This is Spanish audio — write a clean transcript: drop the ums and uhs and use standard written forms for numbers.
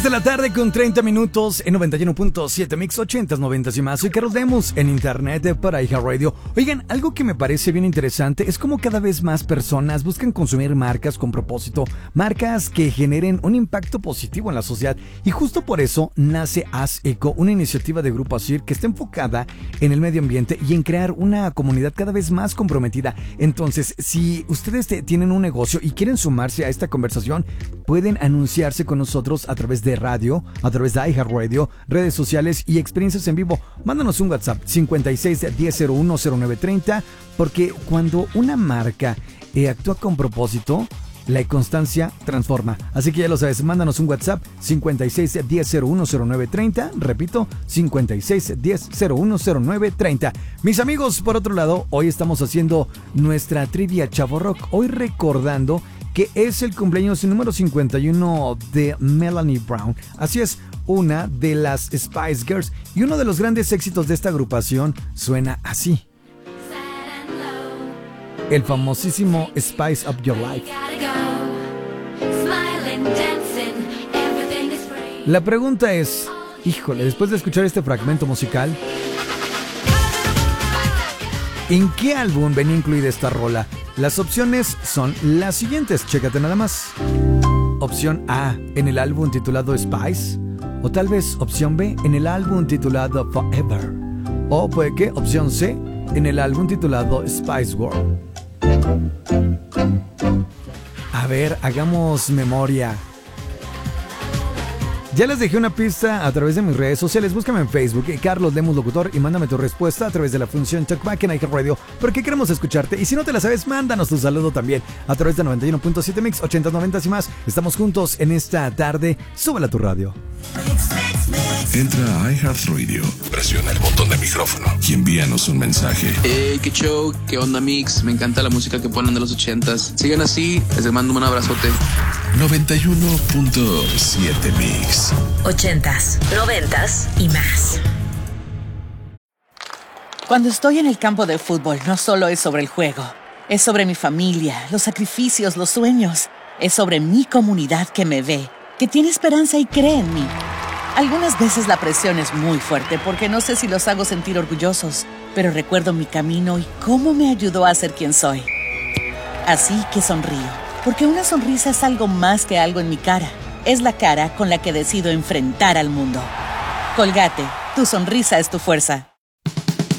De la tarde con 30 minutos en 91.7 Mix 80s, 90s y más. Soy Carlos Lemus en internet para iHeartRadio. Oigan, algo que me parece bien interesante es como cada vez más personas buscan consumir marcas con propósito, marcas que generen un impacto positivo en la sociedad. Y justo por eso nace Haz Eco, una iniciativa de Grupo ASIR que está enfocada en el medio ambiente y en crear una comunidad cada vez más comprometida. Entonces, si ustedes tienen un negocio y quieren sumarse a esta conversación, pueden anunciarse con nosotros a través de radio, a través de iHeartRadio, redes sociales y experiencias en vivo. Mándanos un WhatsApp 56 1001 0930, porque cuando una marca actúa con propósito, la constancia transforma. Así que ya lo sabes, mándanos un WhatsApp 56 1001 0930, repito, 56 1001 0930. Mis amigos, por otro lado, hoy estamos haciendo nuestra trivia Chavo Rock, hoy recordando que es el cumpleaños número 51 de Melanie Brown. Así es, una de las Spice Girls. Y uno de los grandes éxitos de esta agrupación suena así. El famosísimo Spice Up Your Life. La pregunta es, híjole, después de escuchar este fragmento musical, ¿en qué álbum venía incluida esta rola? Las opciones son las siguientes, chécate nada más. Opción A, en el álbum titulado Spice. O tal vez opción B, en el álbum titulado Forever. O puede que opción C, en el álbum titulado Spice World. A ver, hagamos memoria. Ya les dejé una pista a través de mis redes sociales. Búscame en Facebook, Carlos Lemus Locutor, y mándame tu respuesta a través de la función Talkback en iHeartRadio, porque queremos escucharte. Y si no te la sabes, mándanos tu saludo también a través de 91.7 Mix 80s, 90s y más. Estamos juntos en esta tarde. Súbela a tu radio. Entra a iHeartRadio, presiona el botón de micrófono y envíanos un mensaje. Hey, qué show, qué onda Mix, me encanta la música que ponen de los 80s. Sigan así, les mando un abrazote. 91.7 Mix 80s, 90s y más. Cuando estoy en el campo de fútbol, no solo es sobre el juego, es sobre mi familia, los sacrificios, los sueños. Es sobre mi comunidad que me ve, que tiene esperanza y cree en mí. Algunas veces la presión es muy fuerte porque no sé si los hago sentir orgullosos, pero recuerdo mi camino y cómo me ayudó a ser quien soy. Así que sonrío, porque una sonrisa es algo más que algo en mi cara. Es la cara con la que decido enfrentar al mundo. Colgate, tu sonrisa es tu fuerza.